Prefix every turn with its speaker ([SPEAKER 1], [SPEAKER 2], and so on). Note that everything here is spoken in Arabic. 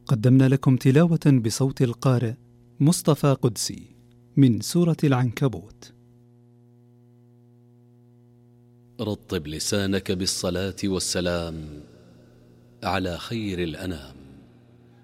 [SPEAKER 1] قدمنا لكم تلاوة بصوت القارئ مصطفى قدسي من سورة العنكبوت.
[SPEAKER 2] رطب لسانك بالصلاة والسلام على خير الأنام.